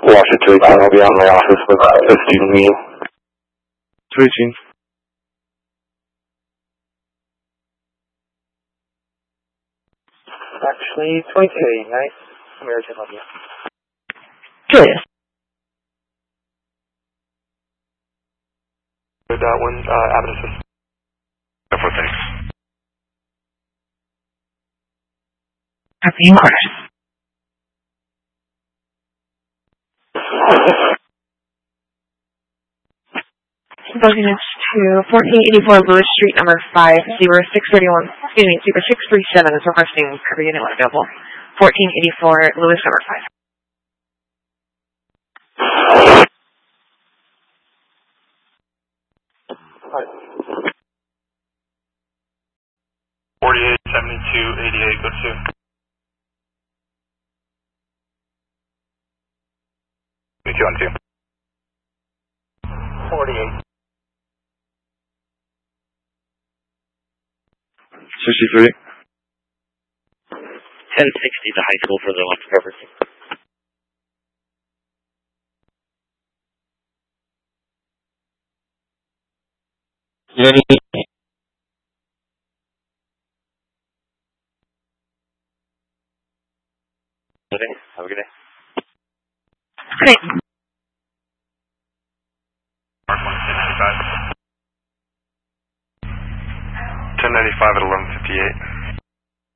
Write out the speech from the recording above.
Washington 218, I'll be out in my office with a student meeting. 218. Actually, 22, right? American love you. Julius. Good, one, Abbott Assist. Therefore, thanks. Copy in course. Closing units to 1484 Lewis Street, number 50631, excuse me, 0637 is requesting cover unit when available. 1484 Lewis, number 5. 487288, go to. Me 2 on 2. 48. 63. 1060 to high school for the lunch purpose. Okay, have a good day. Great.